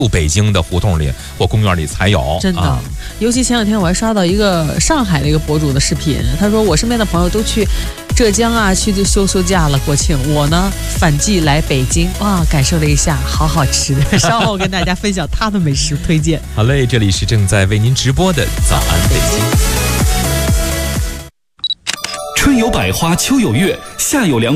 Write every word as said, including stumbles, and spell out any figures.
北京的胡同里或公园里才有。 真的、啊，尤其前两天我还刷到一个上海的一个博主的视频，他说我身边的朋友都去浙江啊，去休休假了国庆，我呢反季来北京，哇，感受了一下，好好吃的。稍后跟大家分享他的美食推荐。 好嘞，这里是正在为您直播的早安北京。 春有百花，秋有月，夏有凉。